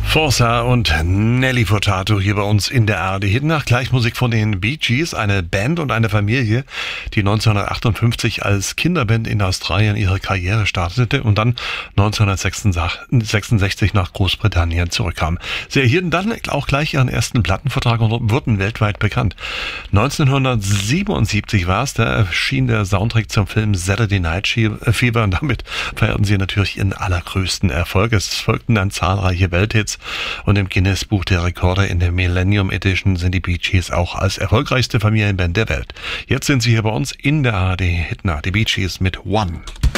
Forza und Nelly Furtado hier bei uns in der ARD Hitnacht. Gleich Musik von den Bee Gees, eine Band und eine Familie, die 1958 als Kinderband in Australien ihre Karriere startete und dann 1966 nach Großbritannien zurückkam. Sie erhielten dann auch gleich ihren ersten Plattenvertrag und wurden weltweit bekannt. 1977 war es, da erschien der Soundtrack zum Film Saturday Night Fever und damit feierten sie natürlich ihren allergrößten Erfolg. Es folgten dann zahlreiche Welthits und im Guinness-Buch der Rekorde in der Millennium Edition sind die Bee Gees auch als erfolgreichste Familienband der Welt. Jetzt sind sie hier bei uns in der ARD Hitnacht, die Bee Gees mit One.